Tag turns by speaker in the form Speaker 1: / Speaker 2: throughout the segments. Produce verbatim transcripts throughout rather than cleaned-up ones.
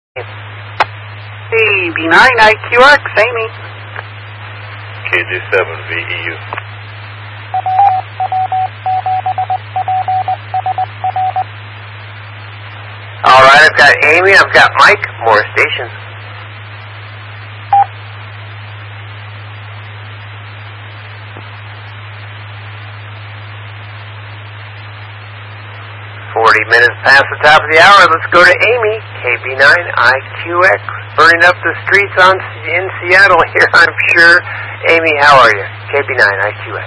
Speaker 1: Hey, B nine I Q X, Amy.
Speaker 2: K J seven V E U.
Speaker 3: All right, I've got Amy, I've got Mike, more stations. Forty minutes past the top of the hour. Let's go to Amy, K B nine I Q X, burning up the streets on in Seattle here, I'm sure. Amy, how are you? K B nine I Q X.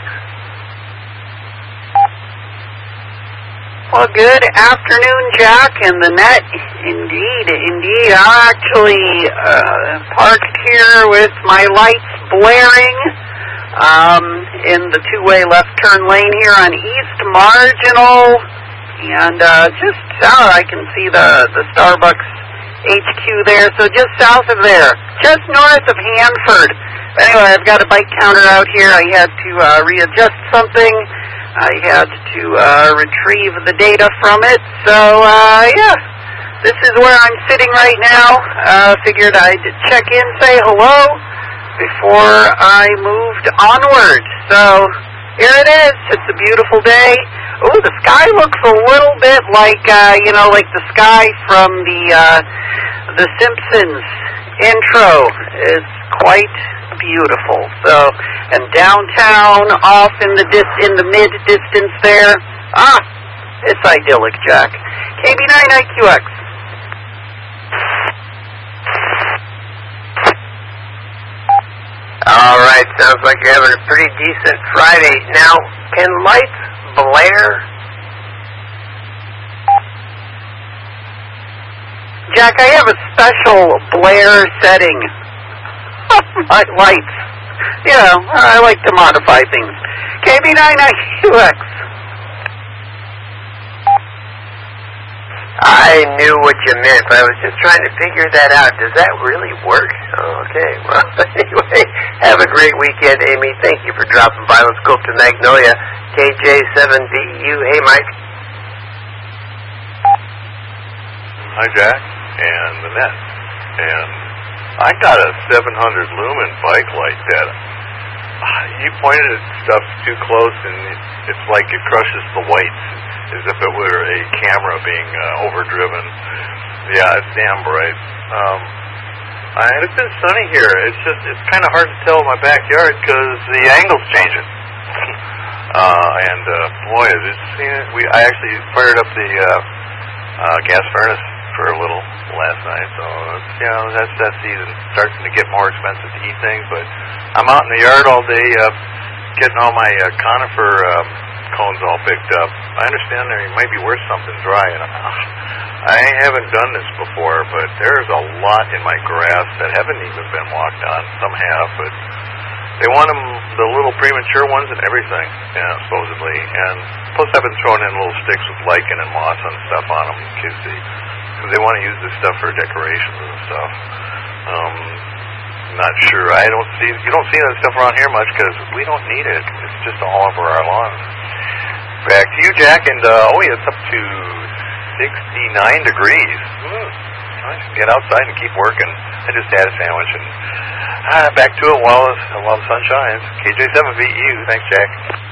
Speaker 1: Well, good afternoon, Jack, and the net. Indeed, indeed. I'm actually uh, parked here with my lights blaring um, in the two-way left turn lane here on East Marginal. And uh, just south, I can see the, the Starbucks H Q there, so just south of there, just north of Hanford. Anyway, I've got a bike counter out here. I had to uh, readjust something. I had to uh, retrieve the data from it. So, uh, yeah, this is where I'm sitting right now. Uh, figured I'd check in, say hello before I moved onward. So, here it is. It's a beautiful day. Oh, the sky looks a little bit like, uh, you know, like the sky from the, uh, the Simpsons intro. It's quite beautiful. So, and downtown, off in the dis- in the mid distance there. Ah, it's idyllic, Jack. K B nine I Q X.
Speaker 3: All right, sounds like you're having a pretty decent Friday. Now, can lights blare?
Speaker 1: Jack, I have a special blare setting on my lights. You know, I like to modify things. K B nine I Q X.
Speaker 3: I knew what you meant, but I was just trying to figure that out. Does that really work? Oh, okay, well, anyway, have a great weekend, Amy. Thank you for dropping by. Let's go up to Magnolia, K J seven V E U. Hey, Mike.
Speaker 2: Hi, Jack, and the net. And I got a seven hundred lumen bike light that you pointed at stuff too close, and it's like it crushes the whites, as if it were a camera being uh, overdriven. Yeah, it's damn bright. Um, and it's been sunny here. It's just, it's kind of hard to tell in my backyard because the angle's changing. uh, and uh, boy, it's, we, I actually fired up the uh, uh, gas furnace for a little last night, so it's, you know, that's that season. Starting to get more expensive to heat things, but I'm out in the yard all day uh, getting all my uh, conifer um, cones all picked up. I understand there might be worth something dry, and uh, I haven't done this before, but there's a lot in my grass that haven't even been walked on. Some have, but they want them, the little premature ones and everything, yeah, supposedly. And plus I've been throwing in little sticks with lichen and moss and stuff on them, because they, cause they want to use this stuff for decorations and stuff. Um, not sure. I don't see, you don't see that stuff around here much because we don't need it. It's just all over our lawn. Back to you, Jack, and uh, oh yeah, it's up to sixty-nine degrees. Hmm. I can get outside and keep working. I just had a sandwich and ah, back to it while, while the sun shines. K J seven V E U. Thanks, Jack.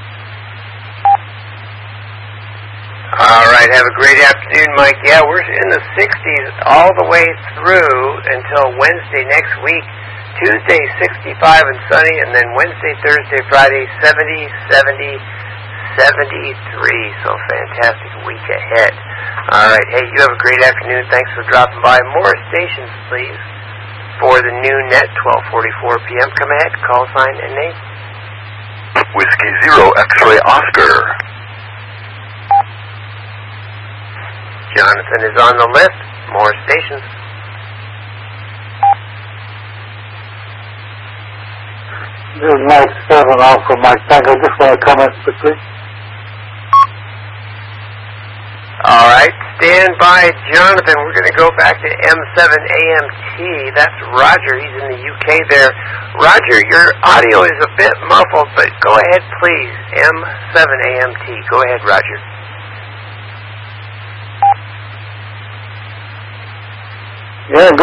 Speaker 3: All right, have a great afternoon, Mike. Yeah, we're in the sixties all the way through until Wednesday next week. Tuesday, sixty-five and sunny, and then Wednesday, Thursday, Friday, seventy, seventy, seventy-three. So fantastic week ahead. All right, hey, you have a great afternoon. Thanks for dropping by. More stations, please, for the new net, twelve forty-four p.m. Come ahead, call sign and name.
Speaker 2: Whiskey Zero X-Ray Oscar.
Speaker 3: Jonathan is on the list. More stations.
Speaker 4: This is Mike seven off from Mike Tango. Just want to comment quickly.
Speaker 3: All right, stand by, Jonathan. We're going to go back to M seven A M T. That's Roger. He's in the U K there. Roger, your audio is a bit muffled, but go ahead, please. M seven A M T. Go ahead, Roger.
Speaker 4: Yeah.